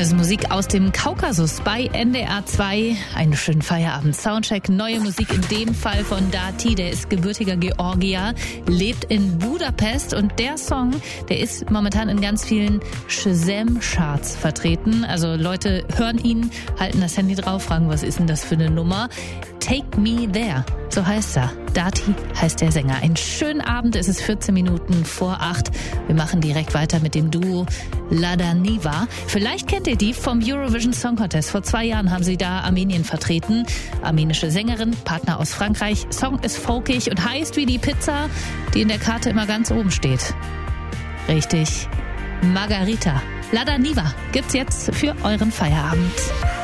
Das ist Musik aus dem Kaukasus bei NDR 2. Einen schönen Feierabend-Soundcheck. Neue Musik in dem Fall von Dati. Der ist gebürtiger Georgier, lebt in Budapest. Und der Song, der ist momentan in ganz vielen Shazam-Charts vertreten. Also Leute hören ihn, halten das Handy drauf, fragen, was ist denn das für eine Nummer? Take Me There, so heißt er. Dati heißt der Sänger. Einen schönen Abend, es ist 14 Minuten vor 8. Wir machen direkt weiter mit dem Duo Lada Niva. Vielleicht kennt ihr die vom Eurovision Song Contest. Vor 2 Jahren haben sie da Armenien vertreten. Armenische Sängerin, Partner aus Frankreich. Song ist folkig und heißt wie die Pizza, die in der Karte immer ganz oben steht. Richtig, Margarita. Lada Niva gibt's jetzt für euren Feierabend.